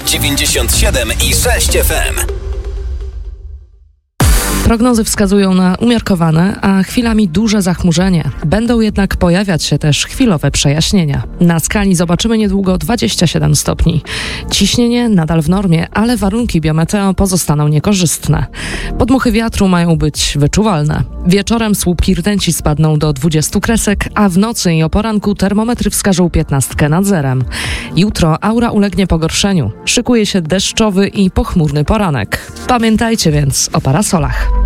97,6 FM. Prognozy wskazują na umiarkowane, a chwilami duże zachmurzenie. Będą jednak pojawiać się też chwilowe przejaśnienia. Na skali zobaczymy niedługo 27 stopni. Ciśnienie nadal w normie, ale warunki biometeo pozostaną niekorzystne. Podmuchy wiatru mają być wyczuwalne. Wieczorem słupki rtęci spadną do 20 kresek, a w nocy i o poranku termometry wskażą 15 nad zerem. Jutro aura ulegnie pogorszeniu. Szykuje się deszczowy i pochmurny poranek. Pamiętajcie więc o parasolach.